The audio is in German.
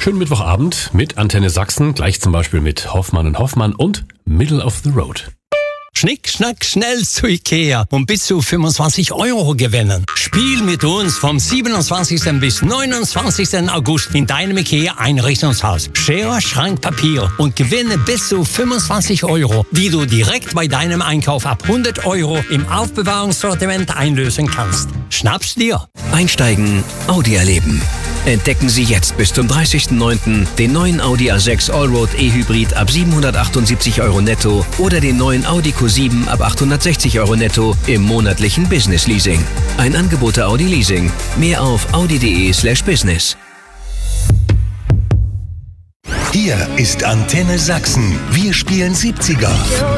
Schönen Mittwochabend mit Antenne Sachsen, gleich zum Beispiel mit Hoffmann & Hoffmann und Middle of the Road. Schnick, schnack, schnell zu Ikea und bis zu 25 € gewinnen. Spiel mit uns vom 27. bis 29. August in deinem Ikea-Einrichtungshaus. Schere, Schrank, Papier und gewinne bis zu 25 €, die du direkt bei deinem Einkauf ab 100 € im Aufbewahrungssortiment einlösen kannst. Schnapp's dir! Einsteigen, Audi erleben. Entdecken Sie jetzt bis zum 30.09. den neuen Audi A6 Allroad E-Hybrid ab 778 € netto oder den neuen Audi Q7 ab 860 € netto im monatlichen Business Leasing. Ein Angebot der Audi Leasing. Mehr auf audi.de/business. Hier ist Antenne Sachsen. Wir spielen 70er.